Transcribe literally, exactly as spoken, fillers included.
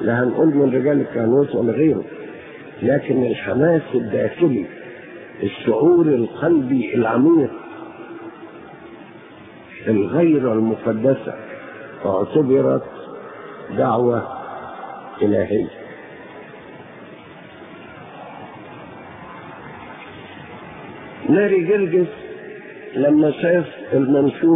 لا هنقول من رجال الكهنوت ولا غيره، لكن الحماس الداخلي، الشعور القلبي العميق، الغيرة المقدسة، اعتبرت دعوة إلهية. ماري جرجس لما شاف المنشور